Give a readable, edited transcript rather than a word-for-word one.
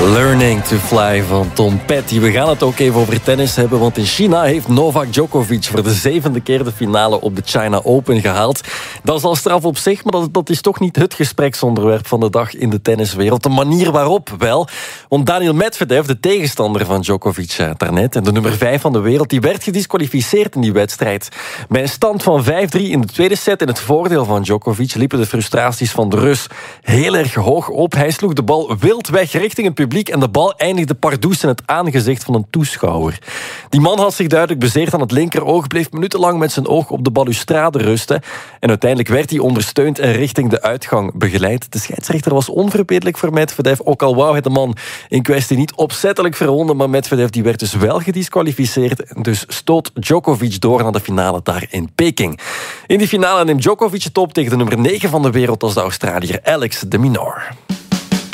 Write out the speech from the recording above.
Learning to Fly van Tom Petty. We gaan het ook even over tennis hebben, want in China heeft Novak Djokovic voor de 7e keer de finale op de China Open gehaald. Dat is al straf op zich, maar dat is toch niet het gespreksonderwerp van de dag in de tenniswereld. De manier waarop wel. Want Daniil Medvedev, de tegenstander van Djokovic daarnet, en de nummer 5 van de wereld, die werd gedisqualificeerd in die wedstrijd. Bij een stand van 5-3 in de tweede set in het voordeel van Djokovic liepen de frustraties van de Rus heel erg hoog op. Hij sloeg de bal wild weg richting het publiek en de bal eindigde pardoes in het aangezicht van een toeschouwer. Die man had zich duidelijk bezeerd aan het linkeroog, bleef minutenlang met zijn oog op de balustrade rusten en uiteindelijk werd hij ondersteund en richting de uitgang begeleid. De scheidsrechter was onverbiddelijk voor Medvedev, ook al wou hij de man in kwestie niet opzettelijk verwonden, maar Medvedev die werd dus wel gedisqualificeerd. Dus stoot Djokovic door naar de finale daar in Peking. In die finale neemt Djokovic het op tegen de nummer 9 van de wereld als de Australiër Alex de Minaur.